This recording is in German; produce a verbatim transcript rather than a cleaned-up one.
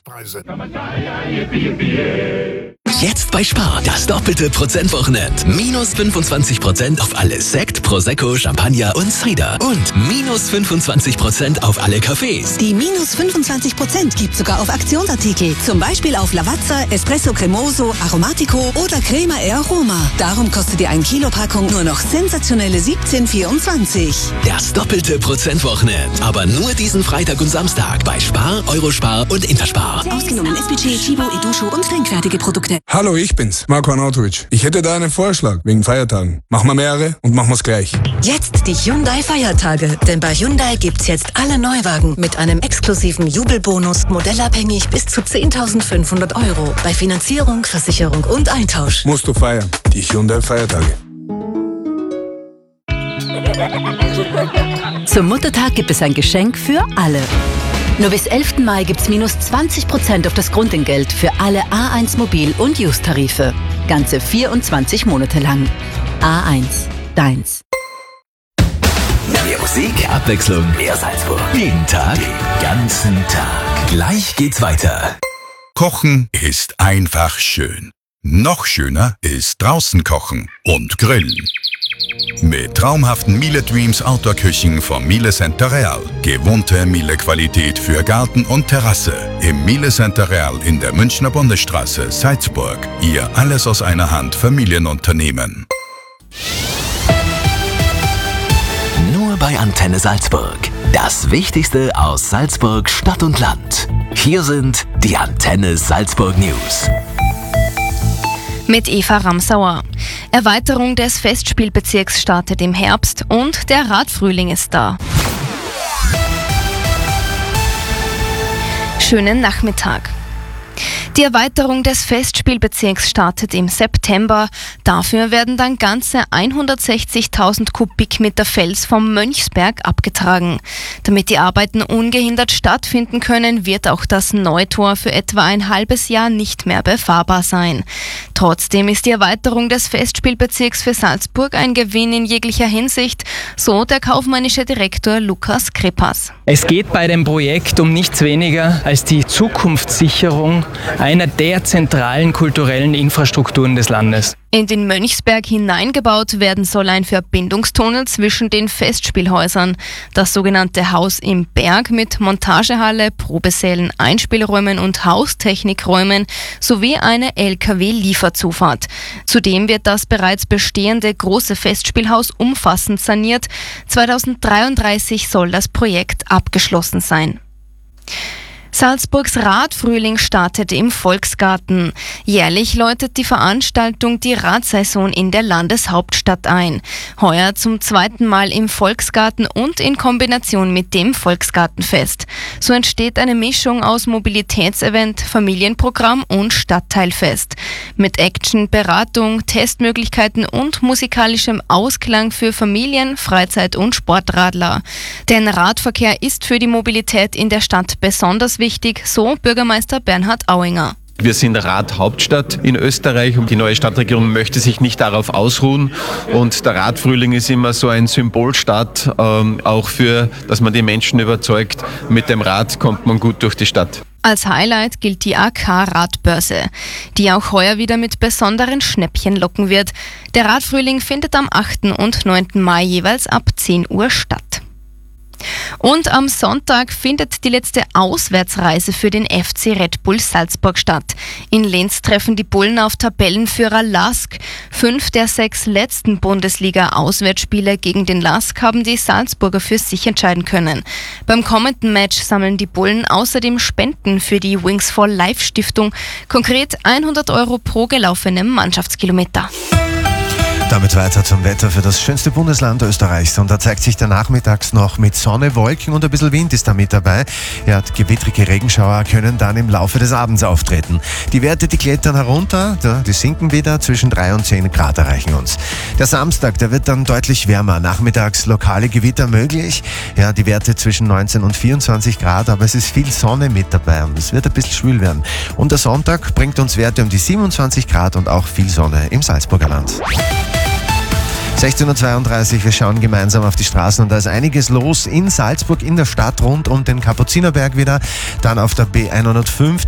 Festpreise. Jetzt bei Spar, das doppelte Prozentwochenend. Minus fünfundzwanzig Prozent auf alle Sekt, Prosecco, Champagner und Cider. Und minus fünfundzwanzig Prozent auf alle Cafés. Die minus fünfundzwanzig Prozent gibt sogar auf Aktionsartikel. Zum Beispiel auf Lavazza, Espresso Cremoso, Aromatico oder Crema e Aroma. Darum kostet die ein Kilo Packung nur noch sensationelle siebzehn vierundzwanzig. Das doppelte Prozentwochenend. Aber nur diesen Freitag und Samstag bei Spar, Eurospar und Interspar. Ausgenommen S P C, Chibo, Edusho und trinkfertige Produkte. Hallo, ich bin's, Marco Arnautovic. Ich hätte da einen Vorschlag wegen Feiertagen. Machen wir mehrere und machen wir's gleich. Jetzt die Hyundai Feiertage. Denn bei Hyundai gibt's jetzt alle Neuwagen mit einem exklusiven Jubelbonus, modellabhängig bis zu zehntausendfünfhundert Euro. Bei Finanzierung, Versicherung und Eintausch. Musst du feiern. Die Hyundai Feiertage. Zum Muttertag gibt es ein Geschenk für alle. Nur bis elften Mai gibt's minus zwanzig Prozent auf das Grundentgelt für alle A eins Mobil- und Use-Tarife. Ganze vierundzwanzig Monate lang. A eins, deins. Mehr Musik, Abwechslung, mehr Salzburg. Jeden Tag, den ganzen Tag. Gleich geht's weiter. Kochen ist einfach schön. Noch schöner ist draußen kochen und grillen. Mit traumhaften Miele Dreams Outdoor-Küchen vom Miele Center Real. Gewohnte Miele-Qualität für Garten und Terrasse. Im Miele Center Real in der Münchner Bundesstraße, Salzburg. Ihr alles aus einer Hand Familienunternehmen. Nur bei Antenne Salzburg. Das Wichtigste aus Salzburg, Stadt und Land. Hier sind die Antenne Salzburg News. Mit Eva Ramsauer. Erweiterung des Festspielbezirks startet im Herbst und der Radfrühling ist da. Schönen Nachmittag. Die Erweiterung des Festspielbezirks startet im September. Dafür werden dann ganze hundertsechzigtausend Kubikmeter Fels vom Mönchsberg abgetragen. Damit die Arbeiten ungehindert stattfinden können, wird auch das Neutor für etwa ein halbes Jahr nicht mehr befahrbar sein. Trotzdem ist die Erweiterung des Festspielbezirks für Salzburg ein Gewinn in jeglicher Hinsicht, so der kaufmännische Direktor Lukas Krepas. Es geht bei dem Projekt um nichts weniger als die Zukunftssicherung einer der zentralen kulturellen Infrastrukturen des Landes. In den Mönchsberg hineingebaut werden soll ein Verbindungstunnel zwischen den Festspielhäusern. Das sogenannte Haus im Berg mit Montagehalle, Probesälen, Einspielräumen und Haustechnikräumen sowie eine L K W-Lieferzufahrt. Zudem wird das bereits bestehende große Festspielhaus umfassend saniert. zweitausenddreiunddreißig soll das Projekt abgeschlossen sein. Salzburgs Radfrühling startet im Volksgarten. Jährlich läutet die Veranstaltung die Radsaison in der Landeshauptstadt ein. Heuer zum zweiten Mal im Volksgarten und in Kombination mit dem Volksgartenfest. So entsteht eine Mischung aus Mobilitätsevent, Familienprogramm und Stadtteilfest. Mit Action, Beratung, Testmöglichkeiten und musikalischem Ausklang für Familien, Freizeit- und Sportradler. Denn Radverkehr ist für die Mobilität in der Stadt besonders wichtig, so Bürgermeister Bernhard Auinger. Wir sind Radhauptstadt in Österreich und die neue Stadtregierung möchte sich nicht darauf ausruhen. Und der Radfrühling ist immer so ein Symbolstart, ähm, auch für, dass man die Menschen überzeugt, mit dem Rad kommt man gut durch die Stadt. Als Highlight gilt die A K-Radbörse, die auch heuer wieder mit besonderen Schnäppchen locken wird. Der Radfrühling findet am achten und neunten Mai jeweils ab zehn Uhr statt. Und am Sonntag findet die letzte Auswärtsreise für den F C Red Bull Salzburg statt. In Linz treffen die Bullen auf Tabellenführer Lask. Fünf der sechs letzten Bundesliga-Auswärtsspiele gegen den Lask haben die Salzburger für sich entscheiden können. Beim kommenden Match sammeln die Bullen außerdem Spenden für die Wings for Life Stiftung, konkret hundert Euro pro gelaufenem Mannschaftskilometer. Damit weiter zum Wetter für das schönste Bundesland Österreichs. Und da zeigt sich der Nachmittags noch mit Sonne, Wolken und ein bisschen Wind ist da mit dabei. Ja, gewittrige Regenschauer können dann im Laufe des Abends auftreten. Die Werte, die klettern herunter, die sinken wieder, zwischen drei und zehn Grad erreichen uns. Der Samstag, der wird dann deutlich wärmer. Nachmittags lokale Gewitter möglich. Ja, die Werte zwischen neunzehn und vierundzwanzig Grad, aber es ist viel Sonne mit dabei und es wird ein bisschen schwül werden. Und der Sonntag bringt uns Werte um die siebenundzwanzig Grad und auch viel Sonne im Salzburger Land. sechzehn Uhr zweiunddreißig, wir schauen gemeinsam auf die Straßen und da ist einiges los in Salzburg, in der Stadt rund um den Kapuzinerberg wieder, dann auf der B hundertfünf.